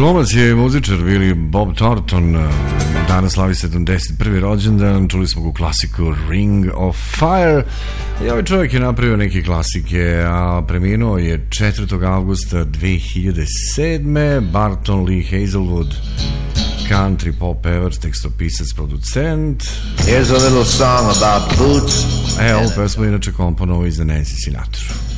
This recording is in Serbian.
Glumac je muzičar Billy Bob Thornton, danas slavi 71. rođendan, čuli smo u klasiku Ring of Fire. I ovaj čovjek je napravio neke klasike, a preminuo je 4. avgusta 2007. Barton Lee Hazelwood, country pop pevač, tekstopisac, producent. Here's a little song about boots. Ovu pesmu inače komponovao i za Nancy Sinatra.